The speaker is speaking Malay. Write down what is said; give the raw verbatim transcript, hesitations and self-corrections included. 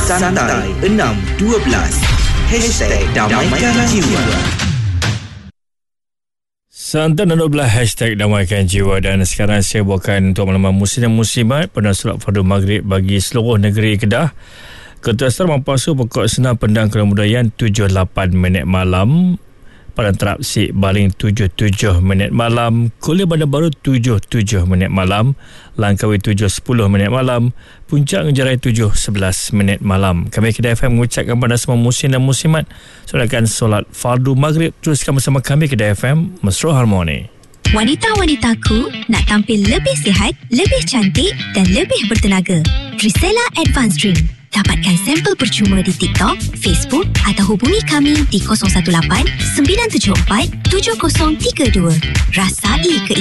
Santai enam dua belas Hashtag Damaikan Jiwa. Santai enam dua belas Hashtag Damaikan Jiwa. Dan sekarang saya bawakan untuk makluman muslim dan muslimat pada solat fardu maghrib bagi seluruh negeri Kedah. Ketua Asrar Mampasu pokok senam Pendang Kebudayaan tujuh lapan minit malam, Padang Terapsik Baling tujuh tujuh minit malam, Kuliah Bandar Baru tujuh tujuh minit malam, Langkawi tujuh sepuluh minit malam, Puncak Ngejarai tujuh sebelas minit malam. Kami Kedah F M mengucapkan kepada semua muslim dan muslimat solatkan solat fardu maghrib. Teruskan bersama kami Kedah F M, Mesra Harmoni. Wanita-wanitaku nak tampil lebih sihat, lebih cantik dan lebih bertenaga. Trisela Advanced Drink. Dapatkan sampel percuma di TikTok, Facebook atau hubungi kami di kosong satu lapan sembilan tujuh empat tujuh kosong tiga dua. Rasai ke